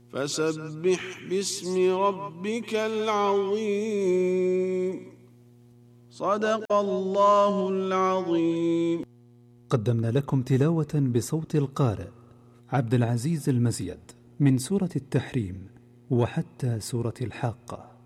فسبح باسم ربك العظيم. صدق الله العظيم. قدمنا لكم تلاوة بصوت القارئ عبد العزيز المزيد من سورة التحريم وحتى سورة الحاقة.